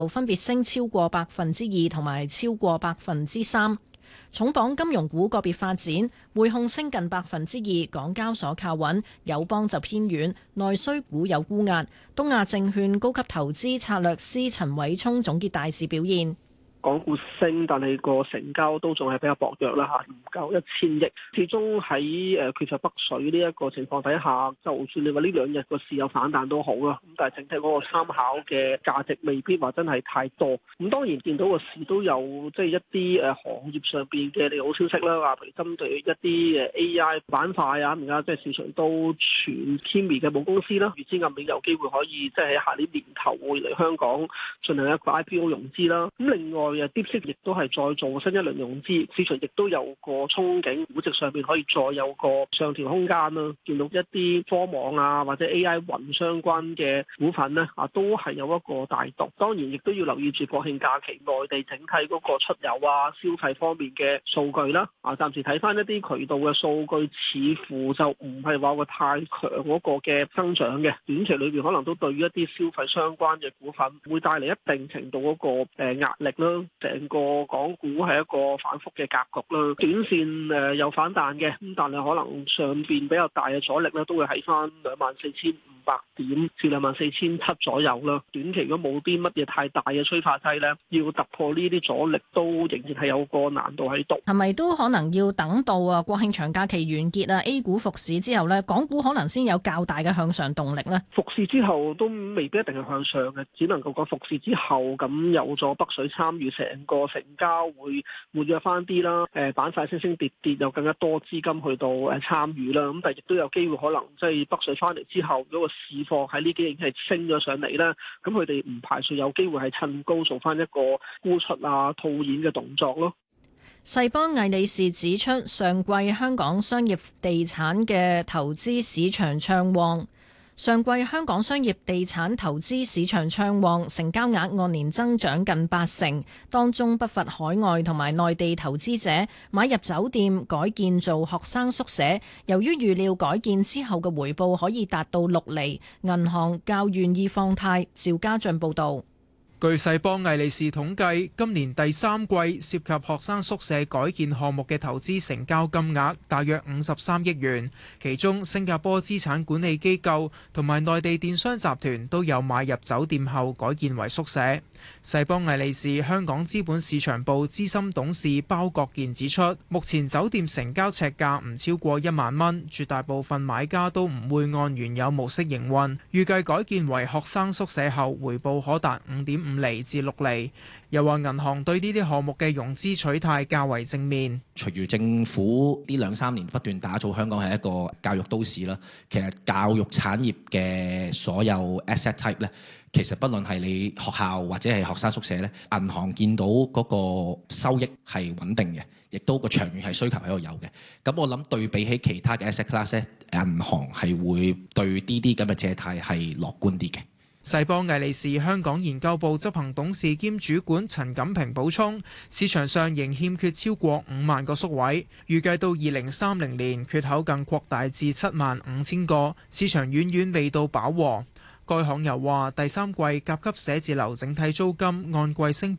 分別升超過2%同埋超過3%。重磅金融股個別發展，匯控升近2%，港交所靠穩，友邦就偏軟，內需股有沽壓。東亞證券高級投資策略師陳偉聰總結大市表現。 港股升，但係個成交都仲係比較薄弱啦嚇，唔夠1000億。始終喺缺乏北水呢一個情況底下，就算你話呢兩日個市有反彈都好啦，咁但係整體嗰個參考嘅價值未必話真係太多。咁當然見到個市都有即係一啲行業上邊嘅利好消息啦，話譬如針對一啲AI 板塊啊，而家即係市場都傳 Kimi 嘅母公司啦，預知暗美有機會可以即係喺下年年頭會嚟香港進行一個 IPO 融資啦。咁另外DeepSeek 亦都係再做新一輪融資，市場亦都有個憧憬，估值上面可以再有個上調空間啦。見到一啲科網啊或者 AI 雲相關嘅股份呢，都係有一個大動。當然亦都要留意住國慶假期內地整體嗰個出遊啊消費方面嘅數據啦。暫時睇翻一啲渠道嘅數據，似乎就唔係話個太強嗰個嘅增長嘅。短期裏邊可能都對於一啲消費相關嘅股份會帶嚟一定程度嗰個壓力啦。成個港股係一個反覆嘅格局啦，短線有反彈嘅，咁但係可能上邊比較大嘅阻力咧，都會喺翻24500點至24700左右啦。短期如果冇啲乜嘢太大嘅催化劑咧，要突破呢啲阻力都仍然係有個難度喺度。 係咪都可能要等到國慶長假期完結啊 A 股復市之後咧，港股可能先有較大嘅向上動力咧？ 復市之後都未必一定係向上嘅，只能夠講復市之後咁有咗北水參與，成個成交會活躍翻啲啦。板塊升升跌跌，有更加多資金去到參與啦。咁但係亦都有機會可能即係北水翻嚟之後，嗰個市況喺呢幾日已經係升咗上嚟啦。咁佢哋唔排除有機會係趁高做翻一個沽出啊套現嘅動作咯。 世邦魏理仕指出，上季香港商業地產嘅投資市場暢旺。上季香港商業地產投資市場暢旺，成交額按年增長近80%，當中不乏海外同埋內地投資者買入酒店改建做學生宿舍。由於預料改建之後嘅回報可以達到6厘，銀行較願意放貸。趙家俊報導。 據世邦魏理仕統計，今年第三季涉及學生宿舍改建項目嘅投資成交金額大約53億元，其中新加坡資產管理機構同埋內地電商集團都有買入酒店後改建為宿舍。世邦魏理仕香港資本市場部資深董事包國健指出，目前酒店成交尺價唔超過1萬蚊，絕大部分買家都唔會按原有模式營運，預計改建為學生宿舍後回報可達5.5厘至6厘。又話銀行對呢啲項目嘅融資取態較為正面。 隨住政府呢2-3年不斷打造香港係一個教育都市啦，其實教育產業嘅所有 asset type 咧，其實不論係你學校或者係學生宿舍咧，銀行見到嗰個收益係穩定嘅，亦都個長遠係需求喺度有嘅。咁我諗對比起其他嘅 asset class 咧，銀行係會對呢啲咁嘅借貸係樂觀啲嘅。 世邦魏理仕香港研究部執行董事兼主管陳錦平補充，市場上仍欠缺超過5萬個宿位，預計到2030年缺口更擴大至75000個，市場遠遠未到飽和。該行又話，第三季甲級寫字樓整體租金按季升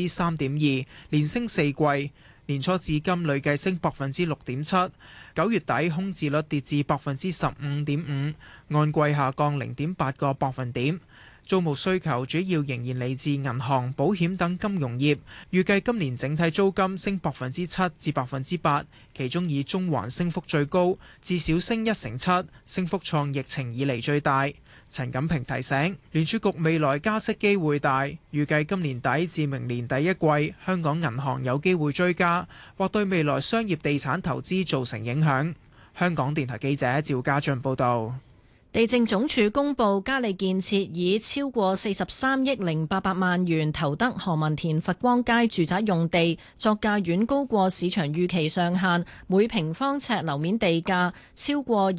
3.2%，連升4季。年初至今累計升6.7%， 9月底空置率跌至15.5%，按季下降0.8個百分點。租務需求主要仍然嚟自銀行、保險等金融業，預計今年整體租金升7%至8%，其中以中環升幅最高，至少升1成7，升幅創疫情以嚟最大。陳錦平提醒，聯儲局未來加息機會大，預計今年底至明年第一季，香港銀行有機會追加，或對未來商業地產投資造成影響。香港電台記者趙家俊報導。 地政總署公布，嘉利建設以超過43億800萬元投得何文田佛光街住宅用地，作價遠高過市場預期上限，每平方尺樓面地價超過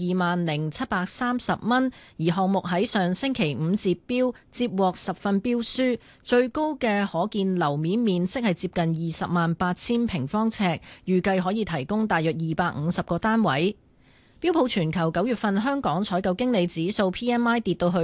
20730蚊。而項目喺上星期五截標，接獲10份標書，最高嘅可建樓面面積係接近208000平方尺，預計可以提供大約250個單位。 標普全球9月份香港採購經理指數 PMI 跌到去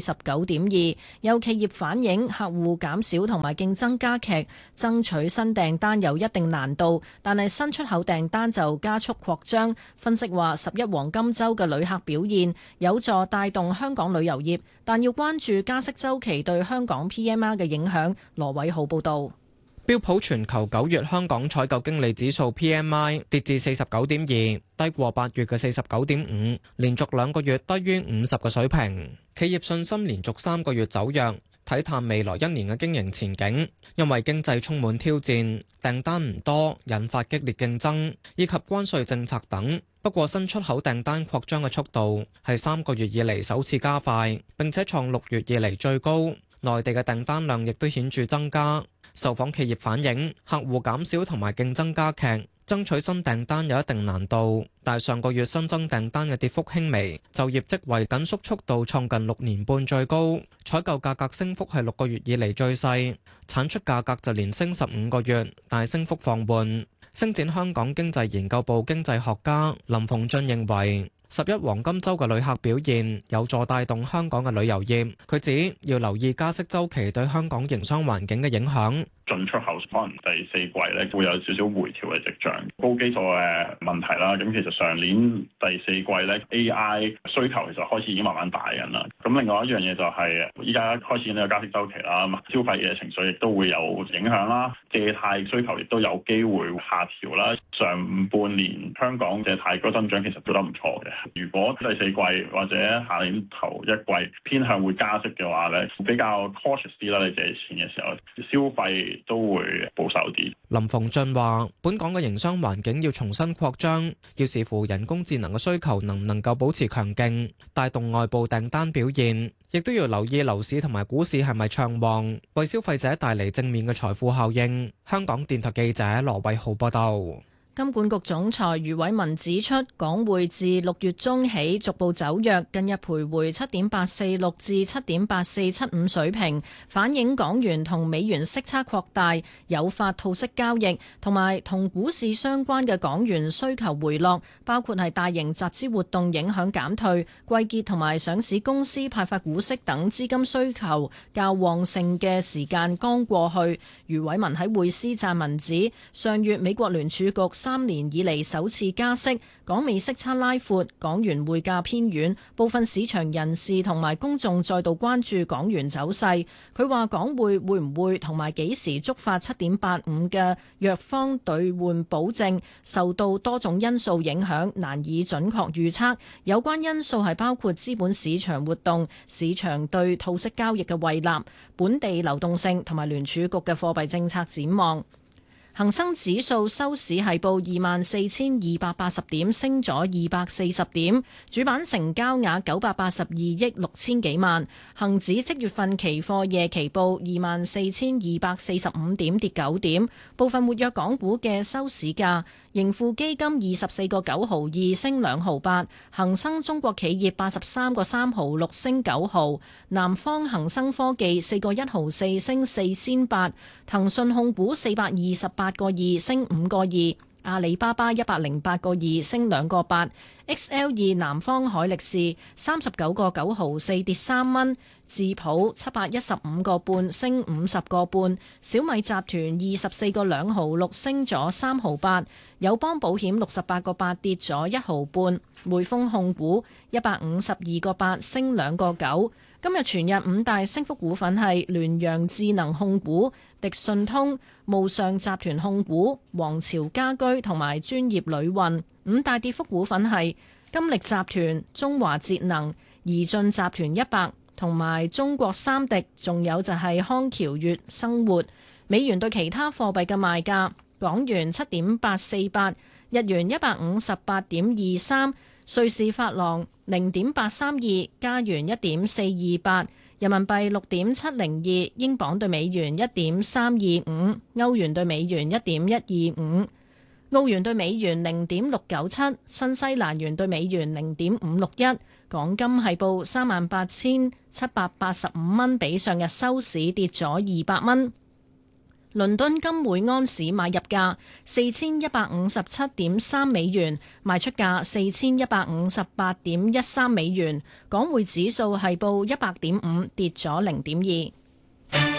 49.2，有企業反映客戶減少同埋競爭加劇，爭取新訂單有一定難度，但係新出口訂單就加速擴張。分析話11黃金週嘅旅客表現有助帶動香港旅遊業，但要關注加息週期對香港 PMI 嘅影響。羅偉浩報導。 標普全球9月香港採購經理指數 PMI 跌至49.2，低過8月嘅49.5，連續2個月低於50嘅水平。企業信心連續3個月走弱，睇淡未來1年嘅經營前景，因為經濟充滿挑戰，訂單唔多，引發激烈競爭，以及關稅政策等。不過新出口訂單擴張嘅速度係3個月以嚟首次加快，並且創6月以嚟最高。內地嘅訂單量亦都顯著增加。受訪企業反映，客戶減少同埋競爭加劇，爭取新訂單有一定難度。但上個月新增訂單嘅跌幅輕微，就業職位緊縮速度創近6年半最高，採購價格升幅係6個月以嚟最細，產出價格就連升15個月，但係升幅放緩。星展香港經濟研究部經濟學家林鳳俊認為，11黃金週嘅旅客表現有助帶動香港嘅旅遊業。佢指要留意加息週期對香港營商環境嘅影響。 進出口可能第四季咧會有少少回調嘅跡象，高基礎嘅問題啦。咁其實上年第四季咧 AI 需求其實開始已經慢慢大緊啦。咁另外一樣嘢就係依家開始呢個加息週期啦，消費嘅情緒亦都會有影響啦。借貸需求亦都有機會下調啦。上半年香港借貸嗰個增長其實做得唔錯嘅。如果第四季或者下年頭一季偏向會加息嘅話咧，比較 cautious 啲啦。你借錢嘅時候，消費都會保守啲。 林鳳俊話：本港嘅營商環境要重新擴張，要視乎人工智能嘅需求能唔能夠保持強勁，帶動外部訂單表現，亦都要留意樓市同埋股市係咪暢旺，為消費者帶嚟正面嘅財富效應。香港電台記者羅偉浩報道。 金管局總裁余偉文指出，港匯自6月中起逐步走弱，近日徘徊7.846至7.8475水平，反映港元同美元息差擴大，誘發套息交易，同埋同股市相關嘅港元需求回落，包括係大型集資活動影響減退、季結同埋上市公司派發股息等資金需求較旺盛嘅時間剛過去。余偉文喺匯思撰文指，上月美國聯儲局3年以嚟首次加息，港美息差拉闊，港元匯價偏軟，部分市場人士同埋公眾再度關注港元走勢。佢話港匯會唔會同埋幾時觸發7.85嘅弱方兌換保證，受到多種因素影響，難以準確預測。有關因素係包括資本市場活動、市場對套息交易嘅胃納、本地流動性同埋聯儲局嘅貨幣政策展望。恒生指數收市係報24,280點，升咗240點，主板成交額982億6千幾萬。恒指即月份期貨夜期報24,245點，跌9點。部分活躍港股嘅收市價，盈富基金24個9毫2升2毫8，恒生中國企業83個3毫6升9毫，南方恒生科技4個1毫4升4仙8，騰訊控股428個2升5個2，阿里巴巴108個2升2個8。XL2 南方海力士39個9毫4跌3蚊，智普715個半升50個半，小米集團24個2毫6升咗3毫8，友邦保險68個8跌咗1毫半，匯豐控股152個8升2個9。今日全日5大升幅股份係聯陽智能控股、迪信通、慕尚集團控股、皇朝家居同埋專業旅運。5大跌幅股份係金力集團、中華節能、宜進集團100同埋中國三迪，仲有就係康橋悅生活。美元對其他貨幣嘅賣價：港元7.848，日元158.23，瑞士法郎0.832，加元1.428，人民幣6.702，英鎊對美元1.325，歐元對美元1.125。澳元對美元0.697，新西蘭元對美元0.561，港金係報38,785蚊，比上日收市跌咗200蚊。 倫敦金每盎司買入價4157.3美元，賣出價4158.13美元。港匯指數係報100.5，跌咗0.2。